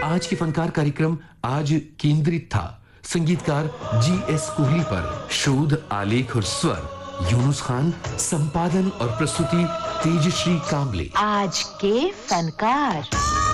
आज के फनकार कार्यक्रम आज केंद्रित था संगीतकार GS कोहली पर। शोध, आलेख और स्वर यूनुस खान, संपादन और प्रस्तुति तेजश्री कामले। आज के फनकार।